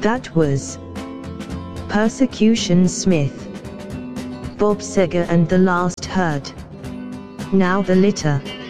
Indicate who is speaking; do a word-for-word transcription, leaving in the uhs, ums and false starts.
Speaker 1: That was Persecution Smith, Bob Seger and the Last Herd. Now the litter.